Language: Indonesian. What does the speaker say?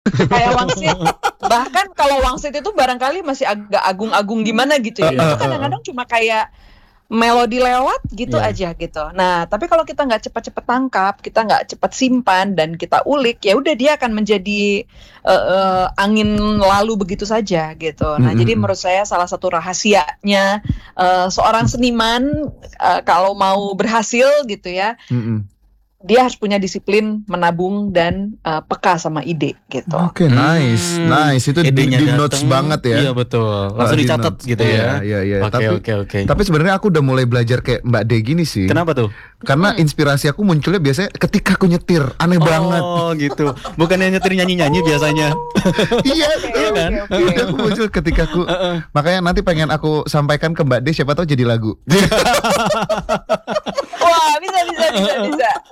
Kayak Wangsit, bahkan kalau Wangsit itu barangkali masih agak agung-agung gimana gitu ya, itu kadang-kadang cuma kayak melodi lewat gitu Iya. aja gitu. Nah, tapi kalau kita nggak cepat-cepat tangkap, kita nggak cepat simpan dan kita ulik, ya udah dia akan menjadi angin lalu begitu saja gitu. Nah, jadi menurut saya salah satu rahasianya seorang seniman kalau mau berhasil gitu ya, dia harus punya disiplin menabung dan peka sama ide gitu. Oke, nice. Itu Idenya di notes dateng, banget ya. Iya betul. Langsung Di dicatat notes. gitu ya. Iya. Oke. Tapi sebenarnya aku udah mulai belajar kayak Mbak De gini sih. Kenapa tuh? Karena inspirasi aku munculnya biasanya ketika aku nyetir. Aneh banget. Oh gitu. Bukannya nyetir nyanyi-nyanyi biasanya. Iya kan? Iya, aku muncul ketika aku. Makanya nanti pengen aku sampaikan ke Mbak De, siapa tahu jadi lagu. Wah, bisa.